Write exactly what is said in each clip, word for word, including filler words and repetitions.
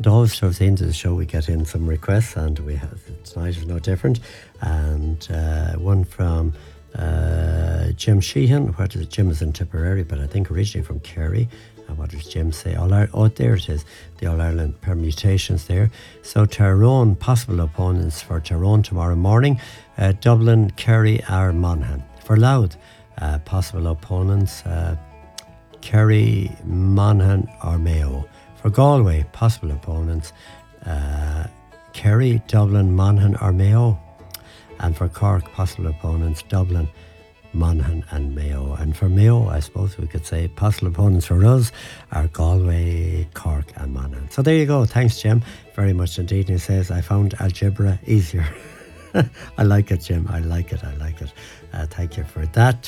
And always towards the end of the show, we get in some requests, and we have tonight is no different. And uh, one from uh, Jim Sheehan. Where does Jim is in Tipperary, but I think originally from Kerry. And what does Jim say? All Ireland, oh, there it is. The All Ireland permutations there. So Tyrone, possible opponents for Tyrone tomorrow morning. Uh, Dublin, Kerry or Monaghan. For Louth, uh, possible opponents. Uh, Kerry, Monaghan or Mayo. For Galway, possible opponents. Uh, Kerry, Dublin, Monaghan or Mayo. And for Cork, possible opponents. Dublin, Monaghan and Mayo. And for Mayo, I suppose we could say possible opponents for us are Galway, Cork and Monaghan. So there you go. Thanks, Jim, very much indeed. And he says, I found algebra easier. I like it, Jim. I like it. I like it. Uh, thank you for that.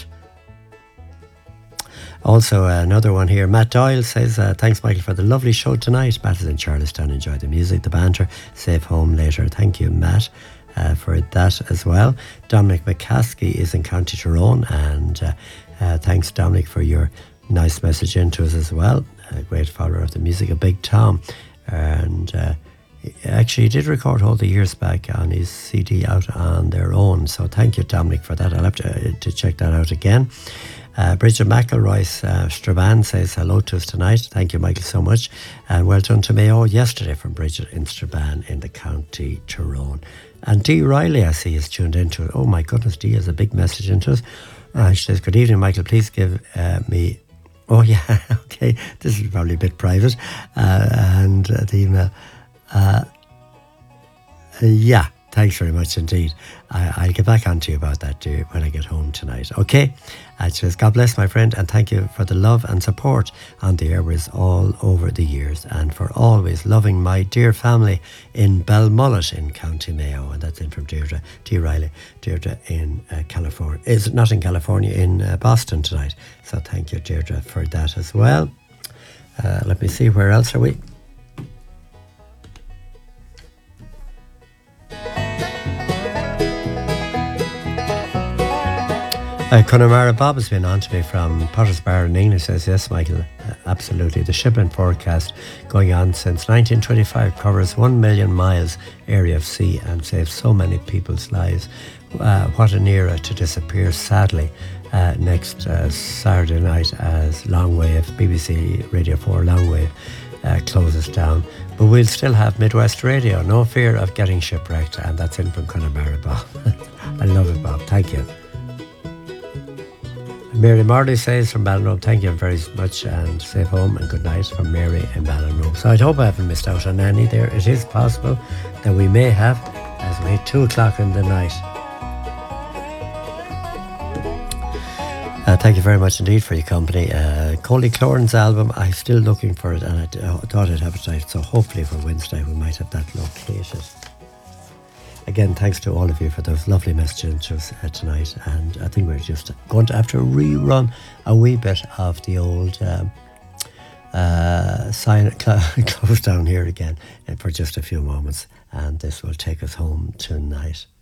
Also, uh, another one here. Matt Doyle says, uh, thanks, Michael, for the lovely show tonight. Matt is in Charlestown. Enjoy the music, the banter. Safe home later. Thank you, Matt. Uh, for that as well. Dominic McCaskey is in County Tyrone, and uh, uh, thanks, Dominic, for your nice message into us as well. A great follower of the music of Big Tom, and uh, actually he did record all the years back on his C D Out on Their Own, so thank you, Dominic, for that. I'll have to, to check that out again. Uh, Bridget McElroy, uh, Strabane, says hello to us tonight. Thank you, Michael, so much. And well done to Mayo yesterday from Bridget in Strabane in the County Tyrone. And Dee Riley, I see, is tuned into it. Oh my goodness, Dee has a big message into us. Uh, she says, good evening, Michael. Please give uh, me... Oh, yeah, okay. This is probably a bit private. Uh, and uh, the email... Uh, uh, yeah, thanks very much indeed. I, I'll get back on to you about that, dear, when I get home tonight. Okay? Uh, she says, God bless, my friend, and thank you for the love and support on the airways all over the years, and for always loving my dear family in Belmullet in County Mayo. And that's in from Deirdre, Dee Riley. Deirdre in uh, California. Is not in California, in uh, Boston tonight. So thank you, Deirdre, for that as well. Uh, let me see, where else are we? Uh, Connemara Bob has been on to me from Potter's Bar in England. Says, yes, Michael, uh, absolutely. The shipping forecast going on since nineteen twenty-five covers one million miles area of sea and saves so many people's lives. Uh, what an era to disappear, sadly, uh, next uh, Saturday night as Longwave, B B C Radio four Longwave, uh, closes down. But we'll still have Midwest Radio, no fear of getting shipwrecked. And that's in from Connemara Bob. I love it, Bob. Thank you. Mary Marley says from Ballinrobe, thank you very much and safe home and good night from Mary in Ballinrobe. So I hope I haven't missed out on any there. It is possible that we may have, as we hit two o'clock in the night. Uh, thank you very much indeed for your company. Uh, Coley Cloran's album, I'm still looking for it, and I d- I thought I'd have it tonight, so hopefully for Wednesday we might have that located. Again, thanks to all of you for those lovely messages uh, tonight. And I think we're just going to have to rerun a wee bit of the old um, uh, sign cl- close down here again uh, for just a few moments. And this will take us home tonight.